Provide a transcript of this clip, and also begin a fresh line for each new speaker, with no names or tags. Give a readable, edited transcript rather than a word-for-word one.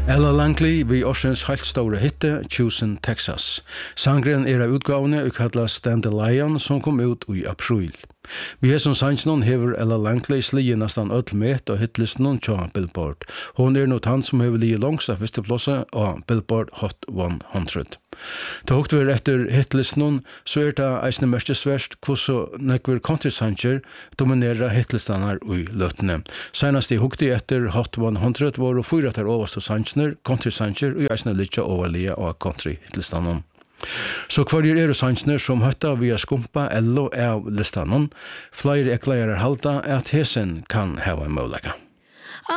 Ella Langley vi årsens helt store hitte Choosing Texas. Sangren av utgavene kallast Dandelion som kom ut i april. Vi som sannsnon hever Ella Langley slige nesten öll met og hitlisten tja Billboard. Hon nå han som hever lige langs av førsteplassen av Billboard Hot 100. Ta hukt vi etter hitlisten, så det eisne mestesverst hvordan nekver country-sanger dominerer hitlistanar i løtene. Senast I hukte etter Hot 100 var og 4 etter overste sanger, country-sanger og eisne litt overlige av country-hitlistanen. Så hver sanger som høtta via skumpa eller av listanen, flere ekleirer halda at hesen kan hava en målega.